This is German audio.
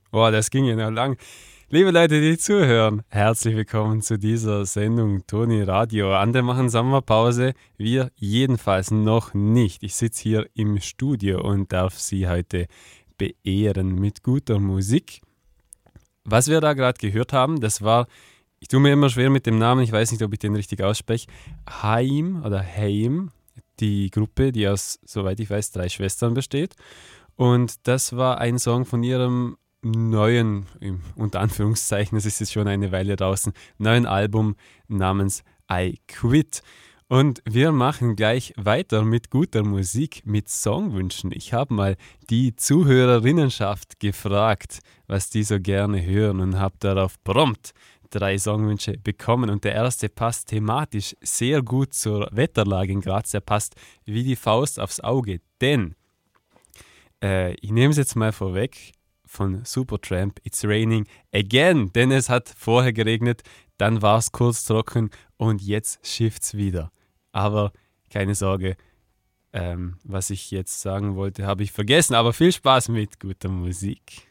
Oh, das ging ja noch lang. Liebe Leute, die zuhören, herzlich willkommen zu dieser Sendung Toni Radio. Andere machen Sommerpause, wir jedenfalls noch nicht. Ich sitze hier im Studio und darf Sie heute beehren mit guter Musik. Was wir da gerade gehört haben, das war, ich tue mir immer schwer mit dem Namen, ich weiß nicht, ob ich den richtig ausspreche, Haim oder Haim, die Gruppe, die aus, soweit ich weiß, 3 Schwestern besteht. Und das war ein Song von ihrem neuen, unter Anführungszeichen, es ist jetzt schon eine Weile draußen, neuen Album namens I Quit. Und wir machen gleich weiter mit guter Musik, mit Songwünschen. Ich habe mal die Zuhörerinnenschaft gefragt, was die so gerne hören und habe darauf prompt 3 Songwünsche bekommen. Und der erste passt thematisch sehr gut zur Wetterlage in Graz. Der passt wie die Faust aufs Auge, denn ich nehme es jetzt mal vorweg von Supertramp, It's Raining Again, denn es hat vorher geregnet, dann war es kurz trocken und jetzt schifft's wieder. Aber keine Sorge, was ich jetzt sagen wollte, habe ich vergessen, aber viel Spaß mit guter Musik.